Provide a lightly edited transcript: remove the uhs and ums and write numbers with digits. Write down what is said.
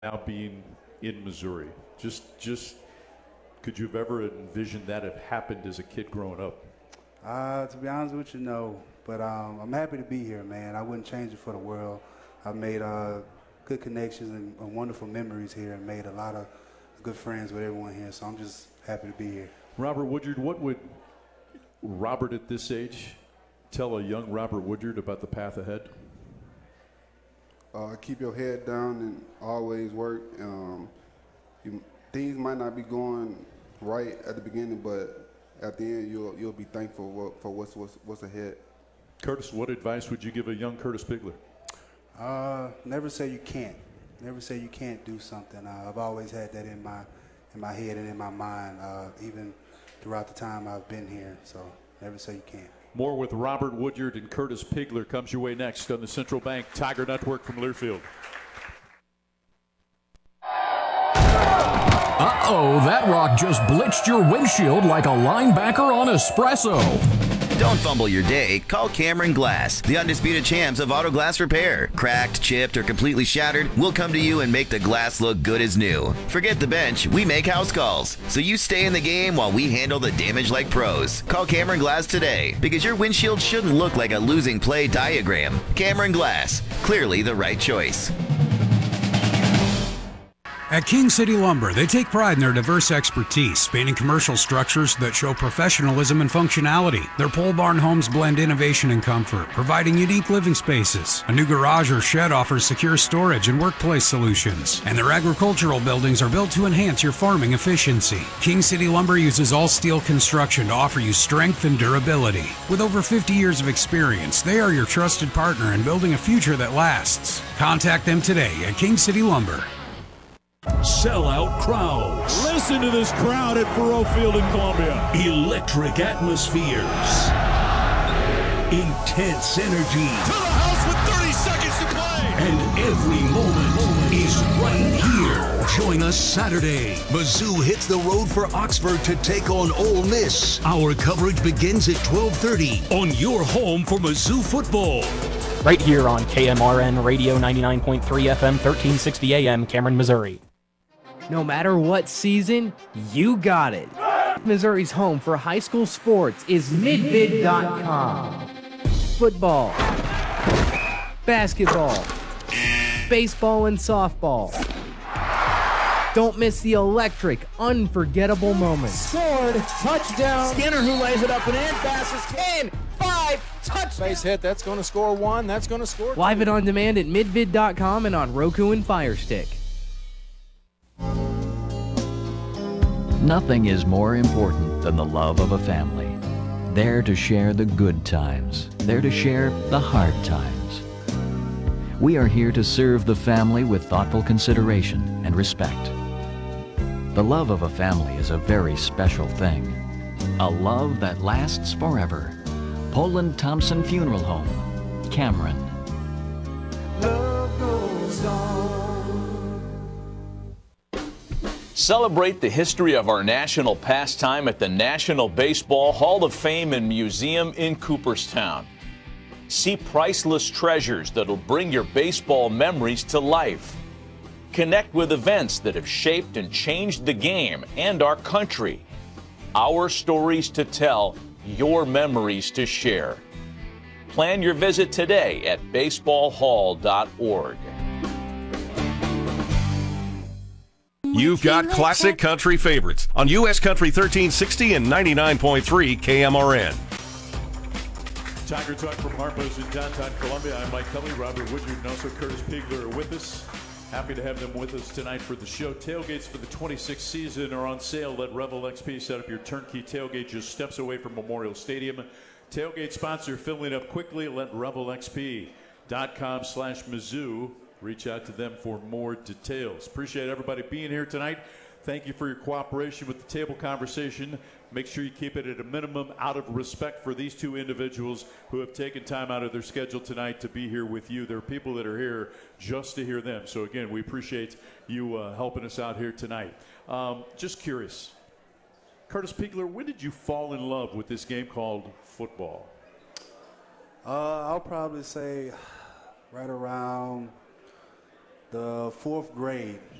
now being in Missouri? Just could you have ever envisioned that have happened as a kid growing up? To be honest with you, no. But I'm happy to be here, man. I wouldn't change it for the world. I've made good connections and wonderful memories here and made a lot of good friends with everyone here. So I'm just happy to be here. Robert Woodyard, what would Robert at this age tell a young Robert Woodyard about the path ahead? Keep your head down and always work. Things might not be going right at the beginning, but at the end you'll be thankful for what's ahead. Curtis, what advice would you give a young Curtis Pigler? Never say you can't. Never say you can't do something. I've always had that in my head and in my mind, even throughout the time I've been here. So never say you can't. More with Robert Woodyard and Curtis Pigler comes your way next on the Central Bank Tiger Network from Learfield. Uh-oh, that rock just blitzed your windshield like a linebacker on espresso. Don't fumble your day. Call Cameron Glass, the undisputed champs of auto glass repair. Cracked, chipped, or completely shattered, we'll come to you and make the glass look good as new. Forget the bench, we make house calls. So you stay in the game while we handle the damage like pros. Call Cameron Glass today, because your windshield shouldn't look like a losing play diagram. Cameron Glass, clearly the right choice. At King City Lumber, they take pride in their diverse expertise, spanning commercial structures that show professionalism and functionality. Their pole barn homes blend innovation and comfort, providing unique living spaces. A new garage or shed offers secure storage and workplace solutions. And their agricultural buildings are built to enhance your farming efficiency. King City Lumber uses all steel construction to offer you strength and durability. With over 50 years of experience, they are your trusted partner in building a future that lasts. Contact them today at King City Lumber. Sellout crowds. Listen to this crowd at Faurot Field in Columbia. Electric atmospheres. Intense energy. To the house with 30 seconds to play. And every moment is right here. Join us Saturday. Mizzou hits the road for Oxford to take on Ole Miss. Our coverage begins at 12:30 on your home for Mizzou football. Right here on KMRN Radio 99.3 FM, 1360 AM, Cameron, Missouri. No matter what season, you got it. Missouri's home for high school sports is midvid.com. Football, basketball, baseball, and softball. Don't miss the electric, unforgettable moments. Scored, touchdown. Skinner who lays it up and in, passes 10, 5, touchdown. Base hit, that's going to score 1, that's going to score 2. Live it on demand at midvid.com and on Roku and Fire Stick. Nothing is more important than the love of a family. There to share the good times, there to share the hard times. We are here to serve the family with thoughtful consideration and respect. The love of a family is a very special thing. A love that lasts forever. Poland Thompson Funeral Home, Cameron. Love goes on. Celebrate the history of our national pastime at the National Baseball Hall of Fame and Museum in Cooperstown. See priceless treasures that'll bring your baseball memories to life. Connect with events that have shaped and changed the game and our country. Our stories to tell, your memories to share. Plan your visit today at baseballhall.org. You've got classic country favorites on U.S. Country 1360 and 99.3 KMRN. Tiger Talk from Harpo's in downtown Columbia. I'm Mike Kelly, Robert Woodyard, and also Curtis Pigler are with us. Happy to have them with us tonight for the show. Tailgates for the 26th season are on sale. Let Revel XP set up your turnkey tailgate just steps away from Memorial Stadium. Tailgate sponsor filling up quickly. Let revelxp.com/Mizzou. Reach out to them for more details. Appreciate everybody being here tonight. Thank you for your cooperation with the table conversation. Make sure you keep it at a minimum out of respect for these two individuals who have taken time out of their schedule tonight to be here with you. There are people that are here just to hear them. So, again, we appreciate you helping us out here tonight. Just curious, Curtis Pigler, when did you fall in love with this game called football? I'll probably say right around the 4th grade.